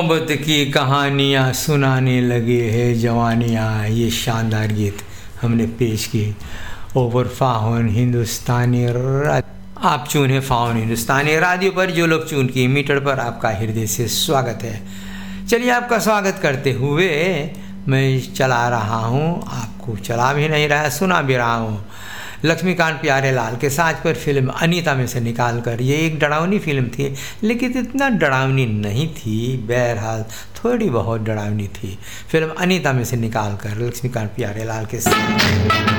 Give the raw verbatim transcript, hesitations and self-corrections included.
मोहब्बत की कहानियाँ सुनाने लगे हैं जवानियाँ, ये शानदार गीत हमने पेश किए ओवर फाउन हिंदुस्तानी रा... आप चून है फाउन हिंदुस्तानी रेडियो पर, जो लोग चून की मीटर पर आपका हृदय से स्वागत है। चलिए, आपका स्वागत करते हुए मैं चला रहा हूँ, आपको चला भी नहीं रहा, सुना भी रहा हूँ लक्ष्मीकांत प्यारेलाल के साज पर फिल्म अनीता में से निकाल कर। ये एक डरावनी फिल्म थी, लेकिन इतना डरावनी नहीं थी, बहरहाल थोड़ी बहुत डरावनी थी। फिल्म अनीता में से निकाल कर लक्ष्मीकांत प्यारेलाल के साथ